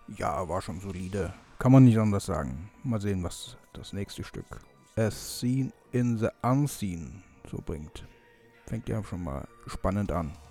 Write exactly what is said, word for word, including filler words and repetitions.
Ja, war schon solide. Kann man nicht anders sagen. Mal sehen, was das nächste Stück As Seen in the Unseen so bringt. Fängt ja schon mal spannend an.